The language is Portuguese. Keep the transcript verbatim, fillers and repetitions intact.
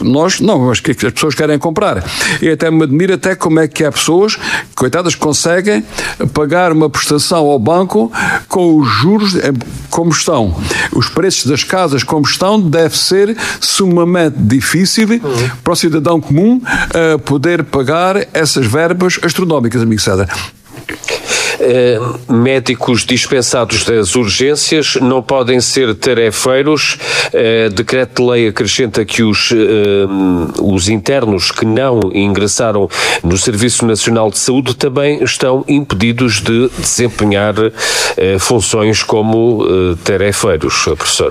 nós não, mas que as pessoas querem comprar. E até me admira até como é que há pessoas, coitadas, que conseguem pagar uma prestação ao banco com os juros como estão. Os preços das casas como estão deve ser sumamente difícil uhum. para o cidadão comum uh, poder pagar essas verbas astronómicas, amigo César. Uh, médicos dispensados das urgências não podem ser tarefeiros. Uh, decreto de lei acrescenta que os, uh, os internos que não ingressaram no Serviço Nacional de Saúde também estão impedidos de desempenhar uh, funções como uh, tarefeiros, professor.